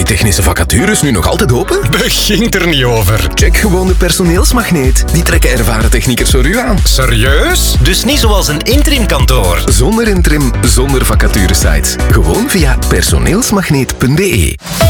technische vacatures nu nog altijd open? Begint er niet over. Check gewoon de personeelsmagneet. Die trekken ervaren techniekers voor u aan. Serieus? Dus niet zoals een interimkantoor. Zonder interim, zonder vacaturesites. Gewoon via personeelsmagneet.be.